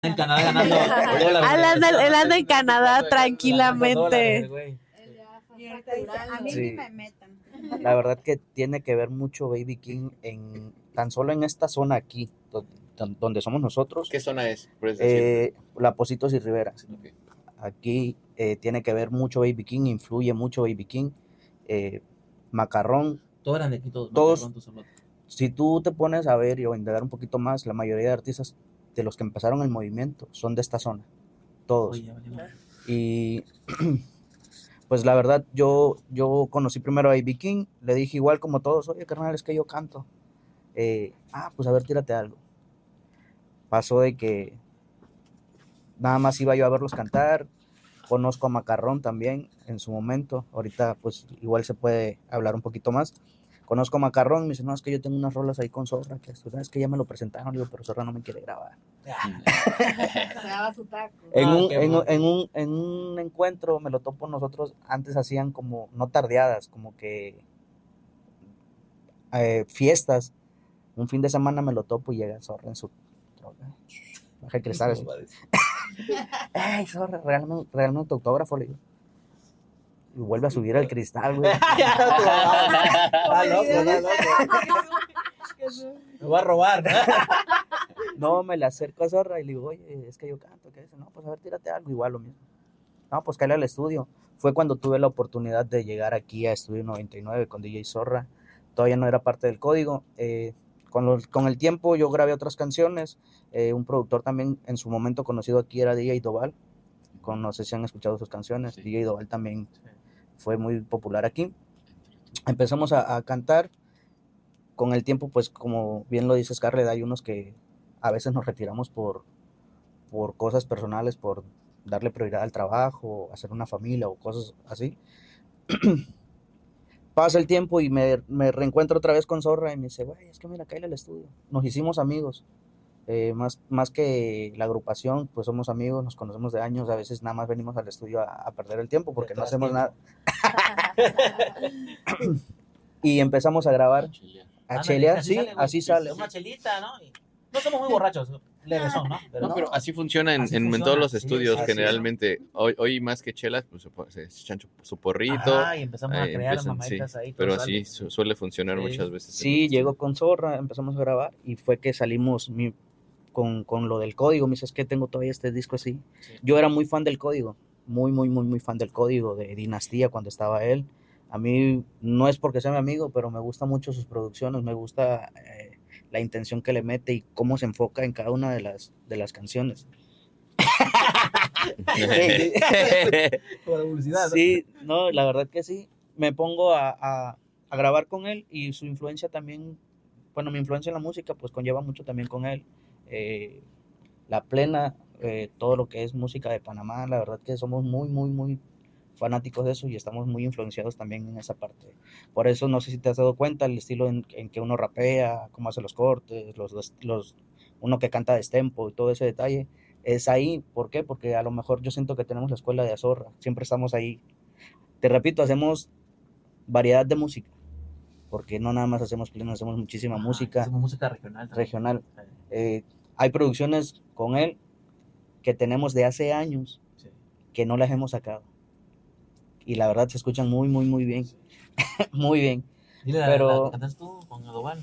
En Canadá ganando Él anda en Canadá tranquilamente. A mí Sí. ni me metan. La verdad que tiene que ver mucho Baby King en tan solo en esta zona aquí, donde somos nosotros. ¿Qué zona es? Puedes decir. La Pocitos y Rivera. Ok. Aquí tiene que ver mucho Baby King, influye mucho Baby King. Macarrón. Todos eran de aquí, todos. Todos. Si tú te pones a ver o indagar un poquito más, la mayoría de artistas de los que empezaron el movimiento son de esta zona. Todos. Oye, vale. Y pues la verdad, yo conocí primero a Baby King, le dije igual como todos, oye carnal, es que yo canto. Pues a ver, tírate algo. Pasó de que nada más iba yo a verlos cantar, conozco a Macarrón también en su momento, ahorita pues igual se puede hablar un poquito más. Conozco a Macarrón, me dice, no, es que yo tengo unas rolas ahí con Zorra, que es que ya me lo presentaron, digo, pero Zorra no me quiere grabar. Se daba su taco. En un encuentro me lo topo nosotros, antes hacían como, no tardeadas, como que fiestas. Un fin de semana me lo topo y llega Zorra en su droga. Baja el cristal así. ¡Ey, Zorra, regálame tu autógrafo! Le digo. Y vuelve a subir el cristal, güey. Me va a robar. No, me le acerco a Zorra y le digo, oye, es que yo canto. ¿Qué dice? No, pues a ver, tírate algo, igual lo mismo. No, pues cállale al estudio. Fue cuando tuve la oportunidad de llegar aquí a Estudio 99 con DJ Zorra. Todavía no era parte del código. Con el tiempo yo grabé otras canciones. Un productor también en su momento conocido aquí era DJ Doval. No sé si han escuchado sus canciones. Sí. DJ Doval también fue muy popular aquí. Empezamos a cantar. Con el tiempo, pues como bien lo dice Scarlett, hay unos que a veces nos retiramos por cosas personales, por darle prioridad al trabajo, hacer una familia o cosas así. Pasa el tiempo y me reencuentro otra vez con Zorra y me dice, güey, es que mira, cállale al estudio. Nos hicimos amigos. Más que la agrupación, pues somos amigos, nos conocemos de años, a veces nada más venimos al estudio a perder el tiempo porque no hacemos nada. Y empezamos a grabar, a chelear, sí, así sale. Una chelita, ¿no? No somos muy borrachos, leves son, ¿no? Pero así funciona en todos los estudios, sí, generalmente. Hoy más que chelas, pues se echan su porrito. Y empezamos a crear mamitas ahí. Pero así suele funcionar muchas veces. Sí, llegó con Zorra, empezamos a grabar y fue que salimos con lo del código. Me dice, es que tengo todavía este disco así. Sí. Yo era muy fan del código, muy fan del código, de Dinastía cuando estaba él. A mí no es porque sea mi amigo, pero me gustan mucho sus producciones, me gusta la intención que le mete y cómo se enfoca en cada una de las canciones. Sí, no, la verdad que sí. Me pongo a grabar con él y su influencia también, bueno, mi influencia en la música pues conlleva mucho también con él. La Plena, todo lo que es música de Panamá, la verdad que somos muy fanáticos de eso y estamos muy influenciados también en esa parte. Por eso no sé si te has dado cuenta el estilo en que uno rapea, cómo hace los cortes, uno que canta destempo y todo ese detalle, es ahí. ¿Por qué? Porque a lo mejor yo siento que tenemos la escuela de Azorra, siempre estamos ahí. Te repito, hacemos variedad de música, porque no nada más hacemos pleno, hacemos muchísima música. Hacemos música regional. Hay producciones con él que tenemos de hace años, sí, que no las hemos sacado. Y la verdad se escuchan muy bien. Muy bien. Dile, pero ¿la cantas tú con Adoban?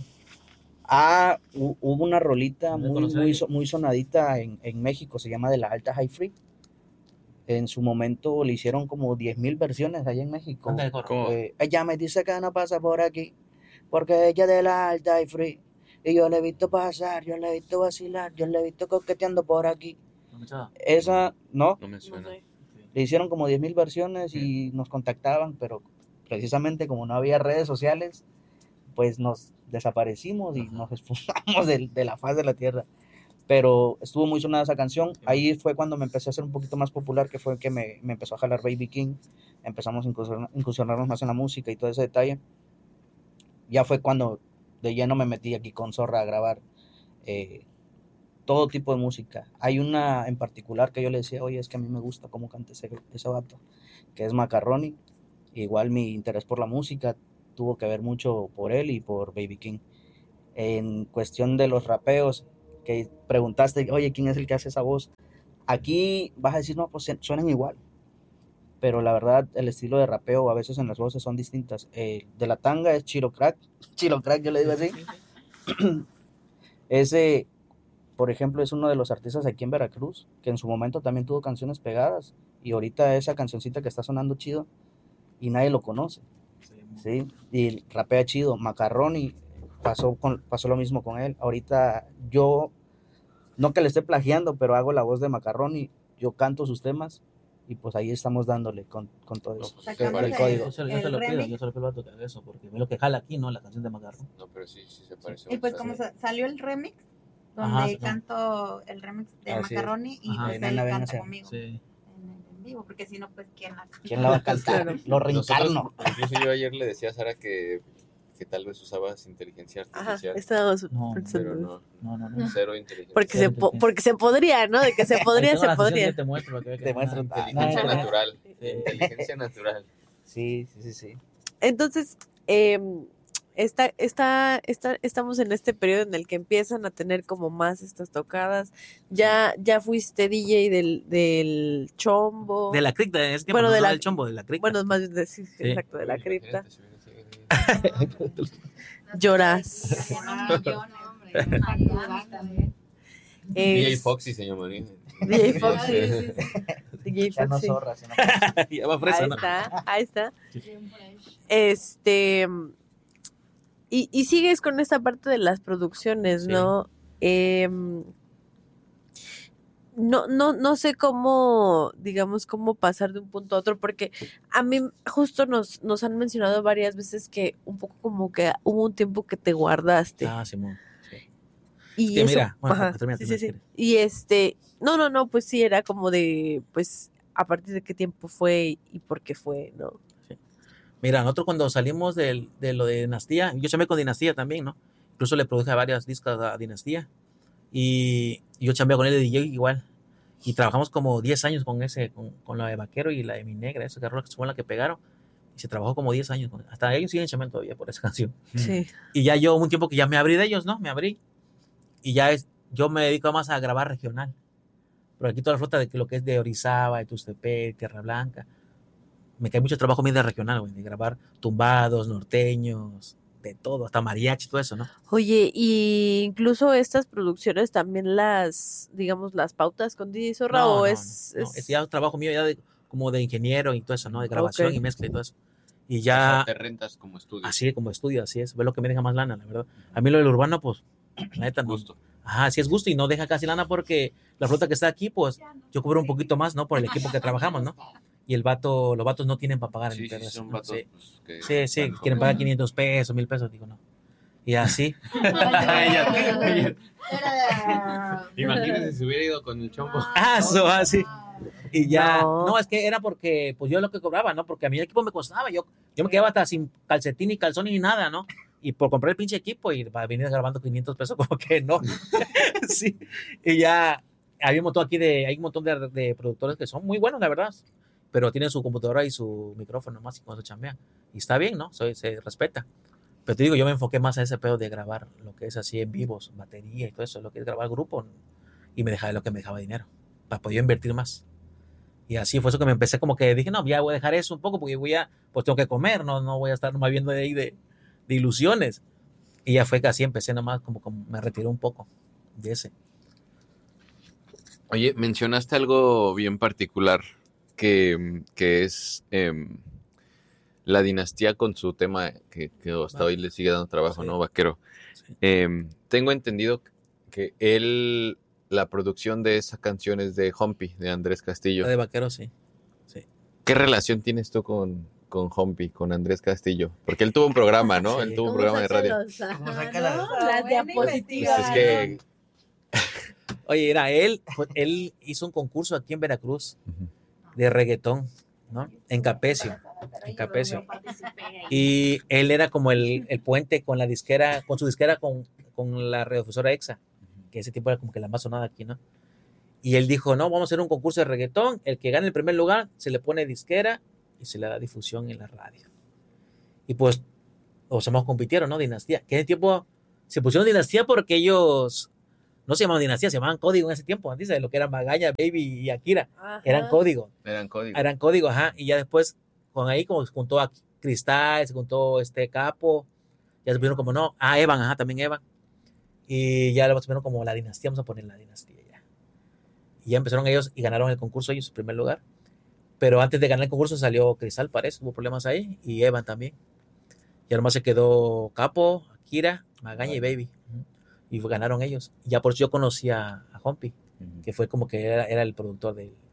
Hubo una rolita muy sonadita en México, se llama De la Alta High Free. En su momento le hicieron como 10,000 versiones allá en México. Ella me dice que no pasa por aquí, porque ella es de la Alta High Free. Y yo le he visto pasar, yo le he visto vacilar, yo le he visto coqueteando por aquí. Esa, ¿no? No me suena. No sé. Le hicieron como 10,000 versiones y nos contactaban, pero precisamente como no había redes sociales, pues nos desaparecimos y nos expulsamos de la faz de la tierra. Pero estuvo muy sonada esa canción. Ahí fue cuando me empecé a hacer un poquito más popular, que fue que me empezó a jalar Baby King. Empezamos a incursionarnos más en la música y todo ese detalle. Ya fue cuando de lleno me metí aquí con Zorra a grabar todo tipo de música. Hay una en particular que yo le decía, oye, es que a mí me gusta cómo canta ese vato, que es Macarroni. Igual mi interés por la música tuvo que ver mucho por él y por Baby King. En cuestión de los rapeos, que preguntaste, oye, ¿quién es el que hace esa voz? Aquí vas a decir, no, pues suenan igual. Pero la verdad, el estilo de rapeo a veces en las voces son distintas. De la tanga es Chilo Crack. Chilo Crack, yo le digo así. Ese, por ejemplo, es uno de los artistas aquí en Veracruz, que en su momento también tuvo canciones pegadas. Y ahorita esa cancioncita que está sonando chido y nadie lo conoce. ¿Sí? Y rapea chido. Macarroni pasó lo mismo con él. Ahorita yo, no que le esté plagiando, pero hago la voz de Macarroni. Yo canto sus temas. Y pues ahí estamos dándole con todo eso. Sacamos el código. Yo se lo el pido, remix. yo se lo pido a tocar eso, porque es lo que jala aquí, ¿no? La canción de Macarrón. No, pero sí se parece. Y pues como salió el remix, donde Ajá, sí. canto el remix de Así es. Macaroni y Ajá. pues Nena, él ven, canta o sea, conmigo Sí. en vivo, porque si no, pues ¿Quién la va a cantar? Lo reencarno. Incluso yo ayer le decía a Sara que tal vez usabas inteligencia Ajá, artificial. estábamos No, pensando. Pero no, No. cero inteligencia. Porque se podría, ¿no? De que se podría, Tengo se la sesión podría. que te muestro lo que ve que Te nada, muestro- Inteligencia nada, natural. Sí. Inteligencia natural. Sí. Entonces, estamos en este periodo en el que empiezan a tener como más estas tocadas. Ya fuiste DJ del chombo. De la cripta, en ese tiempo, Bueno, no, de no la- del chombo, de la cripta. Bueno, más bien sí, Sí. exacto, de la cripta. Imagínate si hubiera sido de- Lloras. DJ Es- Foxy se llamaría. DJ Foxy. DJ Ya no Foxy. zorra, sino Ya va fresa, Ahí ¿no? está, ahí está. Y sigues con esta parte de las producciones, Sí. ¿no? No sé cómo, digamos, cómo pasar de un punto a otro, porque a mí justo nos han mencionado varias veces que un poco como que hubo un tiempo que te guardaste. Ah, Simón. Sí. Y que eso, mira, bueno, ajá, termina, sí, termina, sí, si sí. Y no, pues sí, era como de, pues, a partir de qué tiempo fue y por qué fue, ¿no? Mira, nosotros cuando salimos de lo de Dinastía, yo chambeé con Dinastía también, ¿no? Incluso le produje varias discos a Dinastía. Y yo chambeé con él de DJ igual. Y trabajamos como 10 años con la de Vaquero y la de Mi Negra, esa que fue la que pegaron. Y se trabajó como 10 años. Hasta ellos siguen chambeando todavía por esa canción. Sí. Y ya yo un tiempo que ya me abrí de ellos, ¿no? Me abrí. Y yo me dedico más a grabar regional. Pero aquí toda la flota de lo que es de Orizaba, de Tustepec, Tierra Blanca. Me cae mucho trabajo a mí de regional, güey, de grabar tumbados, norteños, de todo, hasta mariachi, todo eso, ¿no? Oye, y incluso estas producciones también digamos, las pautas con DJ Zorra No, o no, es... no, es ya un trabajo mío ya como de ingeniero y todo eso, ¿no? De grabación Ok. y mezcla y todo eso. Y O sea, ya, te rentas como estudio. así como estudio, así es, ve lo que me deja más lana, la verdad. A mí lo del urbano, pues, la neta, no. Gusto. Ajá, sí es gusto y no deja casi lana porque la flota que está aquí, pues, yo cobro un poquito más, ¿no? Por el equipo que trabajamos, ¿no? Y los vatos no tienen para pagar el Sí, internet, son ¿no? vatos. Sí. Pues, que Sí, van quieren como- pagar 500 pesos, 1000 pesos, digo, no. Y así. Imagínense si hubiera ido con el chombo. Así. Y ya, No. no, es que era porque, pues yo lo que cobraba, ¿no? Porque a mí el equipo me costaba, yo me quedaba hasta sin calcetín ni calzón ni nada, ¿no? Y por comprar el pinche equipo y para venir grabando 500 pesos, como que no. Sí. Y ya, hay un montón de productores que son muy buenos, la verdad, pero tienen su computadora y su micrófono más y cuando se chambean. Y está bien, ¿no? Se respeta. Pero te digo, yo me enfoqué más a ese pedo de grabar lo que es así en vivos, batería y todo eso, lo que es grabar grupo. Y me dejaba lo que me dejaba dinero, para poder invertir más. Y así fue eso que me empecé como que dije, no, ya voy a dejar eso un poco porque pues tengo que comer, no voy a estar nomás viendo de ahí de ilusiones. Y ya fue que así empecé nomás como me retiré un poco de ese. Oye, mencionaste algo bien particular que es la dinastía con su tema que hasta hoy le sigue dando trabajo, Sí. ¿no? Vaquero. Sí. Tengo entendido que la producción de esa canción es de Humpy, de Andrés Castillo. La de Vaquero, sí. ¿Qué relación tienes tú con Humpy, con Andrés Castillo? Porque él tuvo un programa, ¿no? Sí. Él tuvo un programa de radio. ¿Cómo saca la- Las diapositivas. Pues es que... Oye, él hizo un concurso aquí en Veracruz de reggaetón, ¿no? En Capecio. Y él era como el puente con la disquera, con su disquera con la radiodifusora EXA, que ese tiempo era como que la más sonada aquí, ¿no? Y él dijo, no, vamos a hacer un concurso de reggaetón, el que gane el primer lugar se le pone disquera y se le da difusión en la radio. Y pues, los demás compitieron, ¿no? Dinastía. Que en ese tiempo se pusieron Dinastía porque ellos no se llamaban Dinastía, se llamaban Código en ese tiempo, antes de lo que era Magaña, Baby y Akira, Ajá. eran Código. Eran códigos. Eran Código, ajá, y ya después, con ahí como se juntó a Cristal, se juntó Capo, ya se pusieron como no, Evan, ajá, también Evan, y ya lo pusieron como la Dinastía, vamos a poner la Dinastía ya. Y ya empezaron ellos y ganaron el concurso ellos en primer lugar, pero antes de ganar el concurso salió Cristal, parece, hubo problemas ahí, y Evan también, y además se quedó Capo, Akira, Magaña y Baby, y ganaron ellos, y ya por eso yo conocí a Juanpi, que fue como que era el productor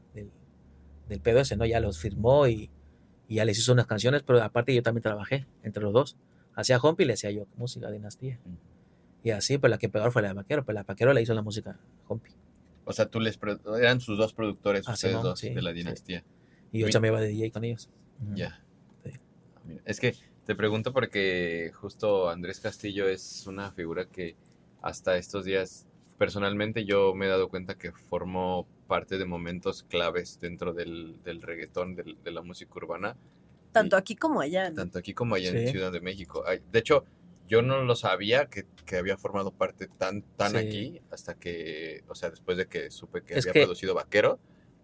del pedo ese, ¿no? Ya los firmó y ya les hizo unas canciones, pero aparte yo también trabajé entre los dos. Hacía Juanpi y le hacía yo música Dinastía. Y así, pues la que peor fue la de Vaquero, pues la Vaquero le hizo la música a Juanpi. O sea, eran sus dos productores, ustedes Simón, dos, sí, de la sí. dinastía. Y yo chambeaba de DJ con ellos. Ya. Sí. Mira, es que te pregunto porque justo Andrés Castillo es una figura que hasta estos días, personalmente yo me he dado cuenta que formó parte de momentos claves dentro del reggaetón, de la música urbana. Tanto Y aquí como allá, ¿no? tanto aquí como allá en Sí. Ciudad de México. De hecho, yo no lo sabía que había formado parte tan Sí. aquí hasta que, o sea, después de que supe que Es había que- producido Vaquero.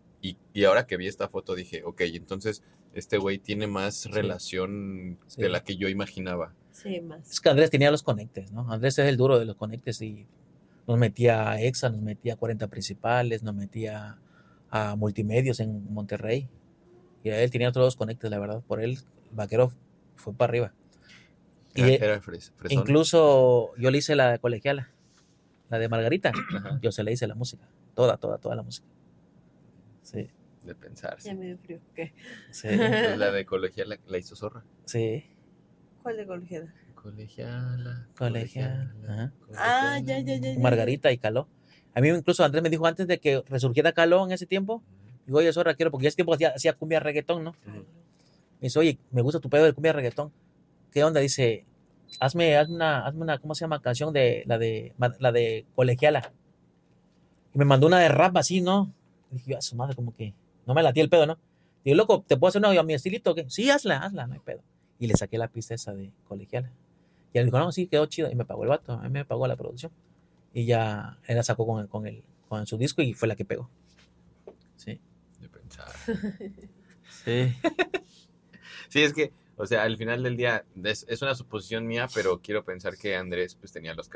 Y ahora que vi esta foto dije, ok, entonces este güey tiene más relación Sí. de la que yo imaginaba. Sí, más. Es que Andrés tenía los conectes, ¿no? Andrés es el duro de los conectes y nos metía a EXA, nos metía a 40 principales, nos metía a multimedios en Monterrey. Y él tenía todos los conectes, la verdad. Por él, Vaquero fue para arriba. Y Era fresón. incluso yo le hice la de Colegiala, la de Margarita. Ajá. Yo se le hice la música, toda la música. Sí, De pensar. Ya me dio frío. ¿Qué? sí, Pues la de colegiala la hizo Zorra. sí. ¿Cuál de colegiada? Colegiala. Ajá. Ah, ya. Margarita y Caló. A mí incluso Andrés me dijo antes de que resurgiera Caló en ese tiempo, digo, oye, Zorra, quiero, porque en ese tiempo hacía cumbia reggaetón, ¿no? Ujú. Me dice, oye, me gusta tu pedo de cumbia reggaetón. ¿Qué onda? Dice, hazme una, ¿cómo se llama? Canción de la de Colegiala. Y me mandó una de rap así, ¿no? Y dije, yo, a su madre, como que no me latía el pedo, ¿no? Digo, loco, ¿te puedo hacer una a mi estilito o qué? Sí, hazla, no hay pedo. Y le saqué la pista esa de Colegiala. Y él dijo, no, sí, quedó chido. Y me pagó el vato, a mí me pagó la producción. Y ya él la sacó con su disco y fue la que pegó. Sí. De pensar. Sí. Sí, es que, o sea, al final del día es una suposición mía, pero quiero pensar que Andrés pues tenía los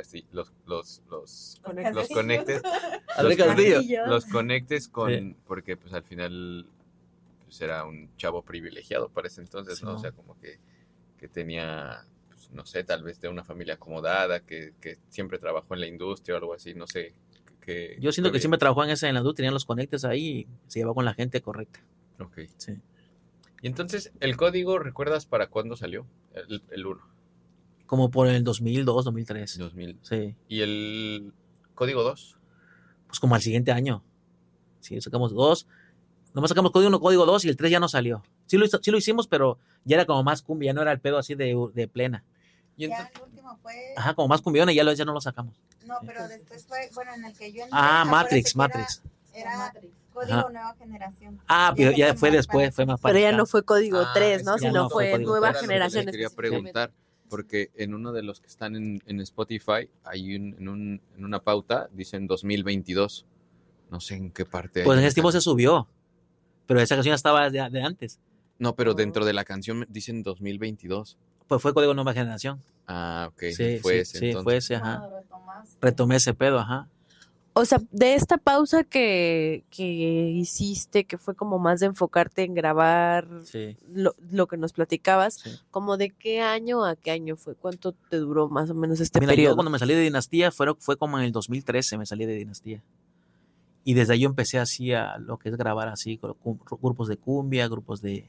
conectes. Andrés Castillo. Los conectes con, Sí. porque pues al final pues era un chavo privilegiado para ese entonces, ¿no? Sí. O sea, como que tenía, pues, no sé, tal vez de una familia acomodada, que siempre trabajó en la industria o algo así, no sé. Yo siento que siempre trabajó en la industria, tenía los conectes ahí y se llevaba con la gente correcta. Ok. Sí. Y entonces, ¿el código recuerdas para cuándo salió? El 1. Como por el 2002, 2003. 2000. Sí. ¿Y el código 2? Pues como al siguiente año. Sí, sacamos 2. Nomás sacamos código 1, código 2 y el 3 ya no salió. Sí lo hicimos, pero ya era como más cumbia, ya no era el pedo así de plena. Y Ya entonces, el último fue. Ajá, como más cumbiona y ya no lo sacamos. No, pero después fue, bueno, en el que yo entré. Ah, acuérdate que Matrix. Era Código Ajá. Nueva Generación. Ah, pero ese ya fue más después, para- fue más Pero para ya acá. no fue código Ah, 3, es ¿no? que ya Sino no fue fue código nueva 3. generación. Era lo que les quería específicamente. preguntar, porque en uno de los que están en Spotify, hay en una pauta, dicen 2022. No sé en qué parte. Pues hay en ese tiempo se subió. Pero esa canción ya estaba de antes. No, pero dentro de la canción dicen 2022. Pues fue código nueva generación. Ah, ok. Sí, fue sí, ese sí, entonces. fue ese, ajá. Cuando retomaste. Retomé ese pedo, ajá. O sea, de esta pausa que hiciste, que fue como más de enfocarte en grabar Sí, lo que nos platicabas, sí. como de qué año a qué año fue, cuánto te duró más o menos este Mira, yo periodo. cuando me salí de Dinastía fue como en el 2013, me salí de Dinastía. Y desde ahí yo empecé así a lo que es grabar así, con grupos de cumbia, grupos de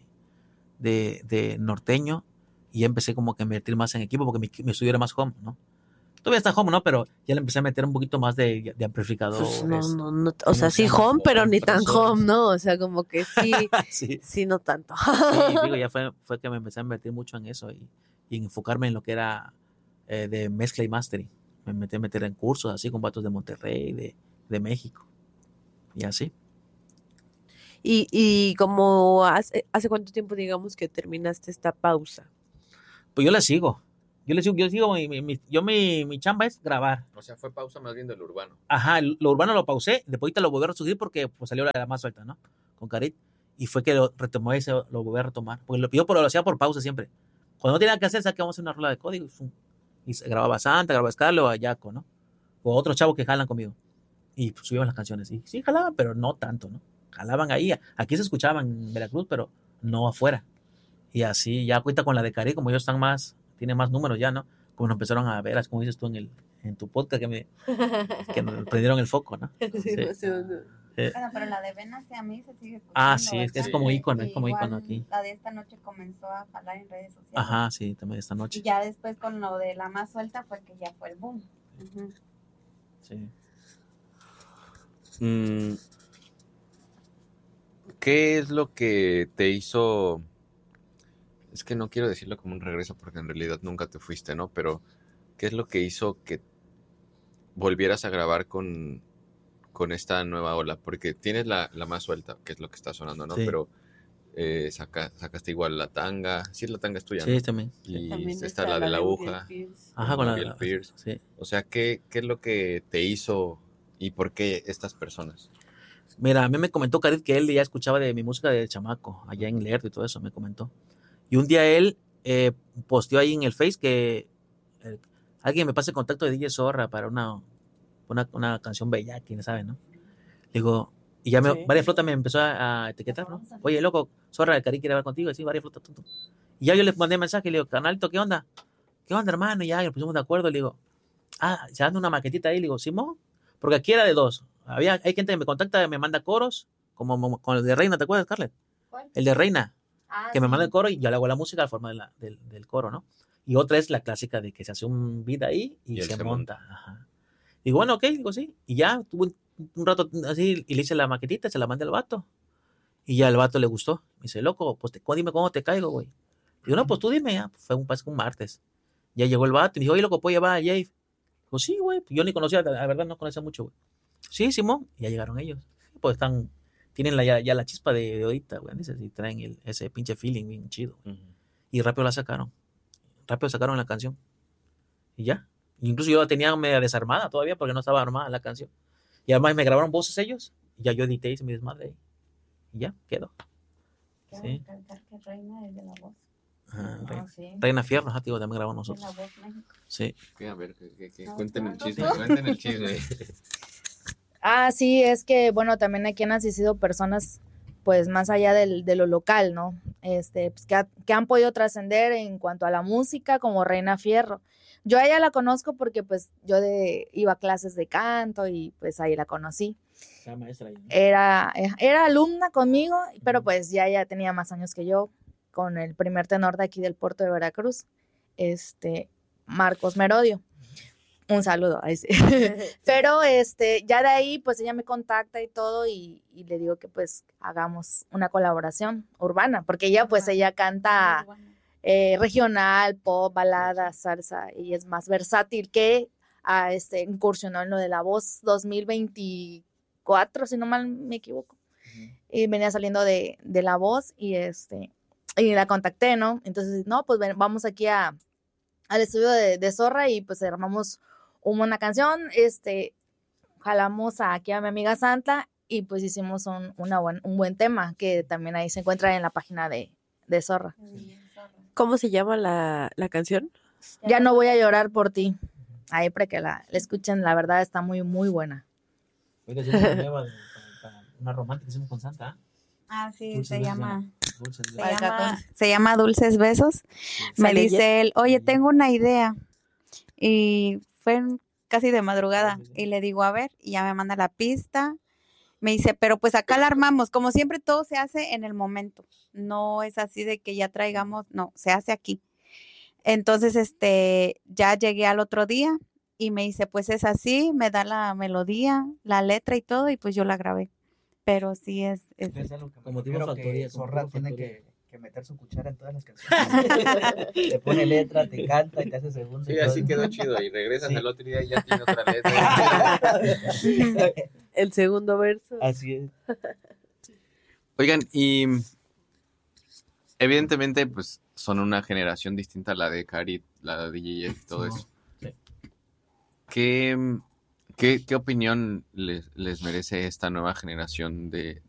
norteño. Y ya empecé como que a meter más en equipo porque mi estudio era más home, ¿no? Todavía está home, ¿no? Pero ya le empecé a meter un poquito más de amplificadores. Pues no, o sea, ¿Cómo se sí llama? home, pero ni tan Compresores. home, ¿no? O sea, como que sí, Sí, sí, no tanto. sí, digo, ya fue que me empecé a meter mucho en eso y enfocarme en lo que era de mezcla y mastering. Me metí a meter en cursos así con vatos de Monterrey, de México. Y así. Y como hace cuánto tiempo, digamos, que terminaste esta pausa. Pues yo la sigo. Yo sigo, mi chamba es grabar. O sea, fue pausa más bien del urbano. Ajá, lo urbano lo pausé, después ahorita lo volví a resurgir porque pues, salió la más suelta, ¿no? Con Carit. Y fue que lo retomé ese, lo volví a retomar. Porque lo hacía por pausa siempre. Cuando no tenía que hacer, ¿sabes que vamos a hacer una rola de código? Y se grababa Santa, grababa Scarlett o a Yaco, ¿no? O otros chavos que jalan conmigo. Y pues, subían las canciones. Y sí, jalaban, pero no tanto, ¿no? Jalaban ahí. Aquí se escuchaban en Veracruz, pero no afuera. Y así, ya cuenta con la de Carit, como ellos están más, tienen más números ya, ¿no? Como nos empezaron a ver, como dices tú en tu podcast, que nos prendieron el foco, ¿no? Sí, Sí. Bueno, pero la de Ven hacia mí se sigue escuchando. Ah, sí, es bastante. como ícono, es Y como igual ícono aquí. La de esta noche comenzó a jalar en redes sociales. Ajá, sí, también esta Y noche. ya después con lo de la más suelta fue que ya fue el boom. Ujú. Sí. ¿Qué es lo que te hizo? Es que no quiero decirlo como un regreso porque en realidad nunca te fuiste, ¿no? Pero ¿qué es lo que hizo que volvieras a grabar con esta nueva ola? Porque tienes la más suelta, que es lo que está sonando, ¿no? Sí. Pero sacaste igual la tanga. Sí, la tanga es tuya, Sí, ¿no? también. Y También está la de la Uriel aguja. Pierce. Ajá, con Uriel la Pierce. Sí. O sea, ¿qué es lo que te hizo y por qué estas personas? Mira, a mí me comentó Carit que él ya escuchaba de mi música de chamaco, allá en Lerdo y todo eso, me comentó. Y un día él posteó ahí en el Face que alguien me pase el contacto de DJ Zorra para una canción bella, quién sabe, ¿no? Digo, y ya Sí. varias flotas me empezó a etiquetar, ¿no? Oye, loco, Zorra, el Carit quiere hablar contigo, y sí, varias flotas. Tonto. Y ya yo le mandé mensaje, le digo, canalito, ¿qué onda? ¿Qué onda, hermano? Y ya nos pusimos de acuerdo, le digo, se anda una maquetita ahí, le digo, Simón, porque aquí era de dos. Hay gente que me contacta, me manda coros, como con el de Reina, ¿te acuerdas, Scarlett? ¿Cuál? El de Reina, Ah, que me sí. manda el coro y yo le hago la música a forma del coro, ¿no? Y otra es la clásica de que se hace un beat ahí y Y él se se monta. Ajá. Digo, bueno, ok, digo, sí. Y ya tuve un rato así y le hice la maquetita, se la mandé al vato. Y ya al vato le gustó. Me dice, loco, pues dime cómo te caigo, güey. Digo, no, pues tú dime, ya. Fue un martes. Ya llegó el vato y me dijo, oye, loco, ¿puedo llevar a Jay? Digo, sí, güey. Yo ni conocía, la verdad no conocía mucho, güey. Sí, Simón. Y ya llegaron ellos. Pues tienen ya la chispa de ahorita, güey. Dices, y traen ese pinche feeling bien chido. Uh-huh. Y rápido la sacaron. Rápido sacaron la canción. Y ya. Incluso yo la tenía media desarmada todavía porque no estaba armada la canción. Y además me grabaron voces ellos. Y ya yo edité y hice mi desmadre ahí. Y ya, quedó. Cabe Sí. recalcar que Reina es de la voz. Ajá, Ah, sí. Reina Fierro, tío, también grabamos De nosotros. la voz México. Sí. A ver, que No, cuenten no, el no, chisme, no. cuenten el chisme. Ah, sí, es que, bueno, también aquí han asistido personas, pues, más allá de lo local, ¿no? Pues, que han podido trascender en cuanto a la música, como Reina Fierro. Yo a ella la conozco porque, pues, yo iba a clases de canto y, pues, ahí la conocí. La maestra ahí, ¿no? Era alumna conmigo, pero, pues, ya tenía más años que yo, con el primer tenor de aquí del puerto de Veracruz, Marcos Merodio. Un saludo. Ahí sí. Pero ya de ahí, pues ella me contacta y todo, y le digo que pues hagamos una colaboración urbana, porque ella pues ella canta Muy bueno. regional, pop, balada, salsa, y es más versátil que incursionó en lo de La Voz 2024, si no mal me equivoco. Y venía saliendo de La Voz y la contacté, ¿no? Entonces, no, pues vamos aquí al estudio de Zorra y pues armamos una canción, jalamos aquí a mi amiga Santa y pues hicimos un buen tema que también ahí se encuentra en la página de Zorra. Sí, Zorra. ¿Cómo se llama la canción? Ya no voy a llorar por ti. Ahí para que la escuchen, la verdad está muy, muy buena. Ahorita hicimos una nueva, una romántica que hicimos con Santa. Ah, sí, Dulces se Besos. llama. Dulces Se Besos. llama Dulces Besos. Me ¿Sale dice él, oye, tengo una idea. Y fue casi de madrugada. Sí, sí. Y le digo, a ver, y ya me manda la pista. Me dice, pero pues acá la armamos. Como siempre, todo se hace en el momento. No es así de que ya traigamos, no, se hace aquí. Entonces, ya llegué al otro día y me dice, pues es así, me da la melodía, la letra y todo, y pues yo la grabé. Pero sí es Es a lo que me Como tipo refiero, factoría, que como Zorra tipo tiene factoría. que meter su cuchara en todas las canciones. Te pone letra, te canta y te hace segundo. Sí, y todo. así quedó chido. Y regresas Sí. al otro día y ya tiene otra letra. El segundo verso. Así es. Oigan, y evidentemente, pues son una generación distinta a la de Cari, la de DJ y todo eso. Sí. ¿Qué opinión les merece esta nueva generación de